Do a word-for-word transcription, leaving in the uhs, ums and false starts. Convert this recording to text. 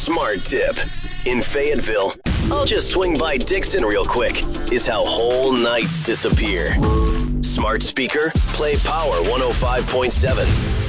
Smart tip. In Fayetteville, I'll just swing by Dixon real quick, is how whole nights disappear. Smart speaker, play Power one oh five point seven.